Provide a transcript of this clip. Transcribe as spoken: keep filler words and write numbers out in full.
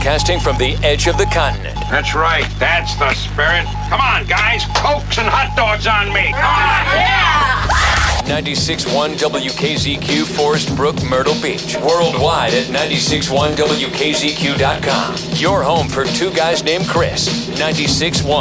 broadcasting from the edge of the continent. That's right. That's the spirit. Come on, guys. Cokes and hot dogs on me. Come on. Yeah! ninety-six point one W K Z Q, Forest Brook, Myrtle Beach. Worldwide at ninety-six point one W K Z Q dot com. Your home for two guys named Chris. ninety-six point one